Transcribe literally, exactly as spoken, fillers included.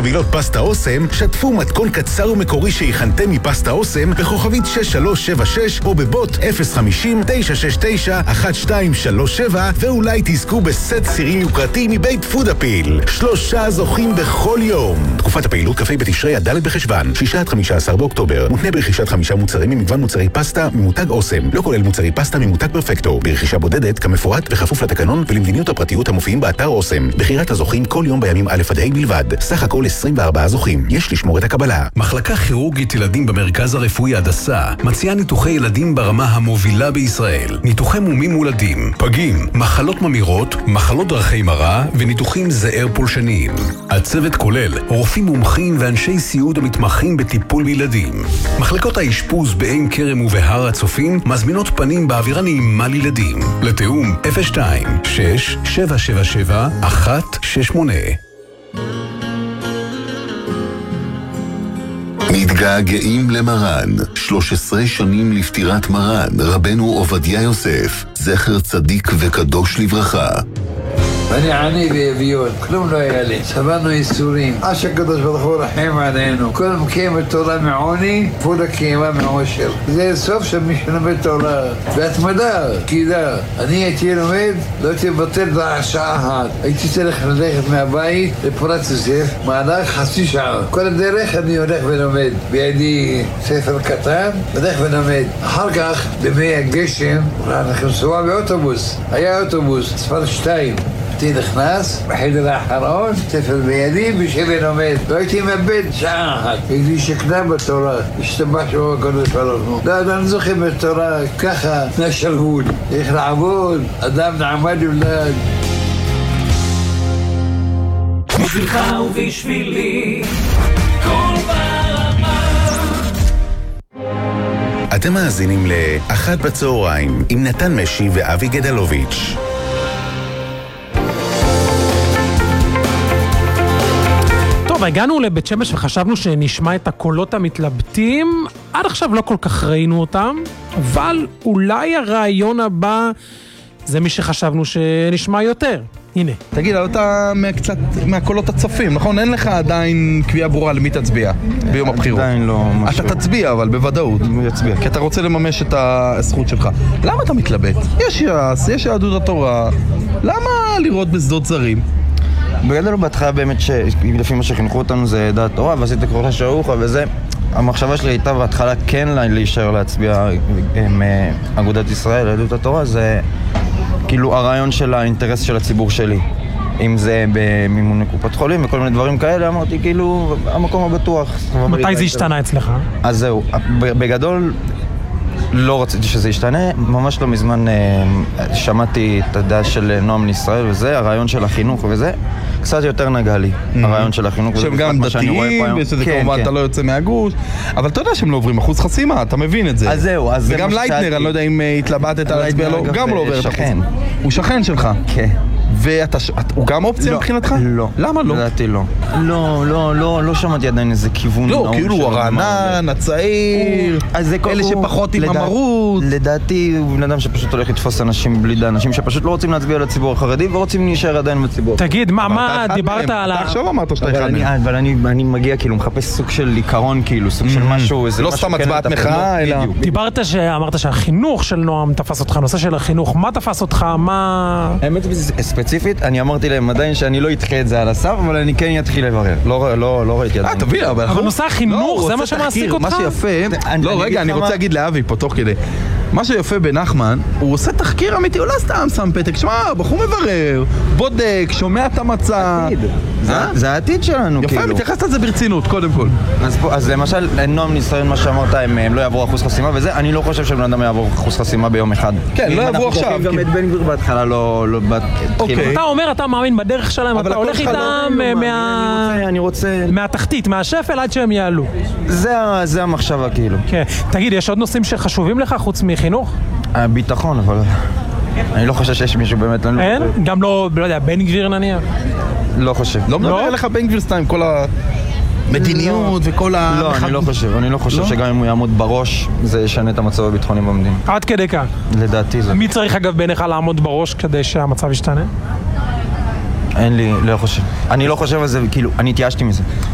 חבילות פסטה אוסם, שתפו מתכון קצר ומקורי שהכנתם מפסטה אוסם בכוכבית שש שלוש שבע שש או בבוט אפס חמישים תשע שש תשע אחת שתיים שלוש שבע, ואולי תזכו בסט סירים יוקרתי מבית פודאפיל. שלושה זוכים בכל יום. תקופת הפעילות כ"ה בתשרי עד ד' בחשוון, שישה עד חמישה עשר באוקטובר. מותנה ברכישת חמישה מוצרים ממגוון מוצרי פסטה ממותג אוסם. לא כולל מוצרי פסטה ממותג פרפקטו. ברכישה בודדת כמפורט בכפוף לתקנון ולמדיניות הפרטיות המופיעים באתר אוסם. בחירת הזוכים כל יום בימים א' עד ה' בלבד. סך הכל עשרים וארבעה זוכים. יש לשמור את הקבלה. מחלקה כירורגית ילדים במרכז הרפואי הדסה מציעה ניתוחי ילדים ברמה המובילה בישראל. ניתוחי מומים מולדים, פגים, מחלות ממירות, מחלות דרכי מראה וניתוחים זעיר פולשניים. הצוות כולל רופאים מומחים ואנשי סיעוד המתמחים בטיפול בילדים. מחלקות האשפוז בעין כרם ובהר הצופים מזמינות פנים באווירה נעימה לילדים. לתאום אפס שתיים שש שבע שבע שבע אחת שש שמונה. מתגעגעים למרן, שלוש עשרה שנים לפטירת מרן, רבנו עובדיה יוסף, זכר צדיק וקדוש לברכה. אני עני ואביון, כלום לא היה לי, סבלנו ייסורים, עד שהקדוש ברוך הוא רחם עלינו. כל מקיים בתורה מעוני, כפולה קיימה מעושר. זה סוף של מי שלומד תורה, בהתמדה, קידה. אני הייתי לומד, לא הייתי מבטל שעה אחת. הייתי צריך ללכת מהבית לפורת יוסף, מהלך חצי שעה. כל הדרך אני הולך ולומד. בידי ספר קטן, הולך ולומד. אחר כך, במי הגשם, אנחנו נסוע באוטובוס. היה אוטובוס, ספר שתיים. הייתי נכנס בחדר האחרון, ספר בידי, בשביל לומד. לא הייתי מאבד שעה אחת. הייתי שקנה בתורה, השתבח שהוא הקודש ברוך הוא. לא, אני זוכר בתורה, ככה, נשלהוד. איך לעבוד, אדם נעמד ולד. בשבילך ובשבילי, כל ברמה. אתם מאזינים לאחת בצהריים עם נתן משי ואבי גדלוביץ'. טוב, הגענו לבית שמש וחשבנו שנשמע את הקולות המתלבטים. עד עכשיו לא כל כך ראינו אותם, אבל אולי הרעיון הבא זה מי שחשבנו שנשמע יותר. הנה. תגיד, אתה קצת מהקולות הצופים, נכון? אין לך עדיין קביעה ברורה למי תצביע ביום הבחירות. עדיין לא משהו. אתה תצביע, אבל בוודאות. אני אצביע. כי אתה רוצה לממש את הזכות שלך. למה אתה מתלבט? יש יעש, יש יהדות התורה. למה לראות בשדות זרים? בגדול בהתחלה באמת שלפי מה שחינכו אותנו זה דעת תורה ועשית קורא שערוך וזה. המחשבה שלי הייתה בהתחלה כן להישאר להצביע עם אגודת ישראל, יהדות התורה, זה כאילו הרעיון של האינטרס של הציבור שלי. אם זה במימון קופת חולים וכל מיני דברים כאלה, אמרתי כאילו המקום הבטוח. מתי זה השתנה אצלך? אז זהו, בגדול לא רציתי שזה ישתנה, ממש לא מזמן אה, שמעתי את הדעה של נועם לישראל וזה, הרעיון של החינוך וזה, קצת יותר נגע לי, mm-hmm. הרעיון של החינוך. שהם גם דתיים, ושזה כן, כמובן כן. אתה לא יוצא מהגוש, אבל אתה יודע שהם לא עוברים אחוז חסימה, אתה מבין את זה. אז זהו, אז וגם לייטנר, אני לא יודע אם התלבטת על להצביע לו, גם לא עובר את אחוז. הוא שכן שלך. כן. והוא גם אופציה מבחינתך? לא. למה לא? לדעתי לא. לא, לא, לא, לא שמעתי עדיין איזה כיוון. לא, כאילו הוא הרענן, הצעיר, אלה שפחות עם המרות. לדעתי הוא בן אדם שפשוט הולך לתפוס אנשים בלי דה, אנשים שפשוט לא רוצים להצביע לציבור החרדי ורוצים להישאר עדיין בציבור. תגיד, מה, דיברת על ה... אתה עכשיו אמרת שאתה אחד מהם. אבל אני מגיע כאילו, מחפש סוג של עיקרון כאילו, סוג של משהו, לא סתם הצבעת מחאה, אלא... דיברת שאמרת שהחינוך של נועם תפס אותך, נושא של החינוך, מה תפס אותך, מה... האמת ספציפית, אני אמרתי להם עדיין שאני לא אתחיל את זה על הסף, אבל אני כן אתחיל לברר. לא, לא, לא ראיתי עדיין. אה, תביא, אבל... אבל נושא החינוך, זה מה שמעסיק אותך? מה שיפה... לא, רגע, אני רוצה להגיד לאבי פה תוך כדי. מה שיפה בנחמן, הוא עושה תחקיר אמיתי, הוא לא סתם שם פתק, שמע, בחור מברר, בודק, שומע את המצע. זה העתיד שלנו, כאילו. יפה, מתייחסת על זה ברצינות, קודם כל. אז למשל, נועם לישראל, מה שאמרת, הם לא יעברו אחוז חסימה, וזה, אני לא חושב שבן אדם יעבור אחוז חסימה ביום אחד. כן, לא יעברו עכשיו. אנחנו גם את בן גביר בהתחלה לא... אתה אומר, אתה מאמין בדרך שלהם, אתה הולך איתם מהתחתית, מהשפל עד שהם יעלו. זה המחשבה, כאילו. תגיד, יש עוד נושאים שחשובים לך חוץ מחינוך? הביטחון, אבל אני לא חושב שיש מישהו באמת... אין? גם לא, לא יודע, בן גביר נניח? לא חושב. לא מדבר אליך בן גביר סתם, כל המדיניות וכל ה... לא, אני לא חושב. אני לא חושב שגם אם הוא יעמוד בראש, זה ישנה את המצב הביטחוני במדינה. עד כדי כך? לדעתי זה. מי צריך אגב בעיניך לעמוד בראש כדי שהמצב ישתנה? אין לי, לא חושב. אני לא חושב על זה, כאילו, אני התייאשתי מזה.